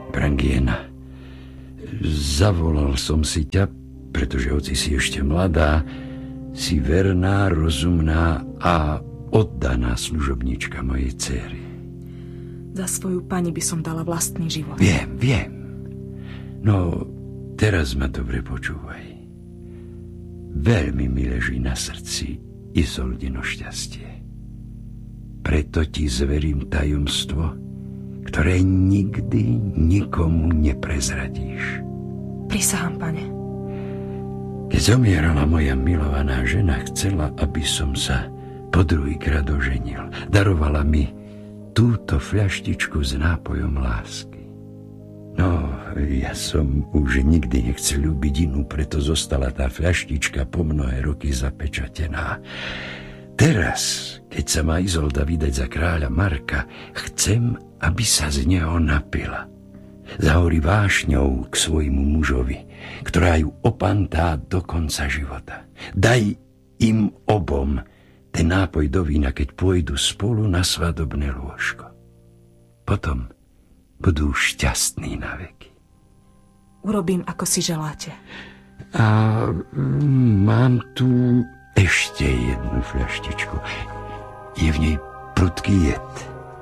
Brangiena, zavolal som si ťa, pretože hoci si ešte mladá, si verná, rozumná a oddaná služobnička mojej dcéry. Za svoju pani by som dala vlastný život. Viem. No, teraz ma dobre počúvaj. Veľmi mi leží na srdci Izoldino šťastie. Preto ti zverím tajomstvo, ktoré nikdy nikomu neprezradíš. Prisahám, pane. Keď zomierala moja milovaná žena, chcela, aby som sa po druhýkrát oženil. Darovala mi túto fľaštičku s nápojom lásky. No, ja som už nikdy nechcel ľúbiť inú, preto zostala tá fľaštička po mnohé roky zapečatená. Teraz, keď sa má Izolda vydať za kráľa Marka, chcem, aby sa z neho napila. Zahorí vášňou k svojmu mužovi, ktorá ju opantá do konca života. Daj im obom ten nápoj do vína, keď pôjdu spolu na svadobné lôžko. Potom budú šťastní na veky. Urobím, ako si želáte. A mám tu ešte jednu fľaštičku. Je v nej prudký jed.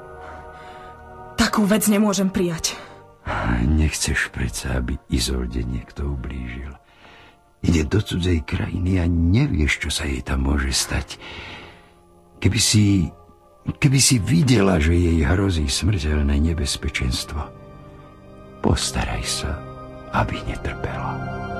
Takú vec nemôžem prijať. Nechceš predsa, aby Izolde niekto ublížil. Ide do cudzej krajiny a nevieš, čo sa jej tam môže stať. Keby si videla, že jej hrozí smrteľné nebezpečenstvo, postaraj sa, aby netrpela.